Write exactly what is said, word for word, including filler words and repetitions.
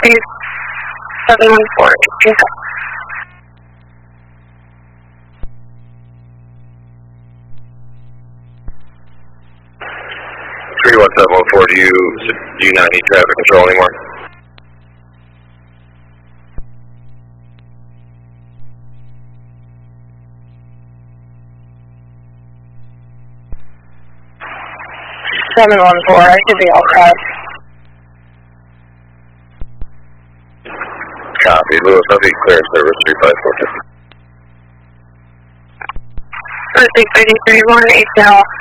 Please, seven one four. three one seven one four, do you, do you not need traffic control anymore? seven one four, I should be all right. Copy. Lewis, I'll be clear service three five four. six eighty-three, one eight now.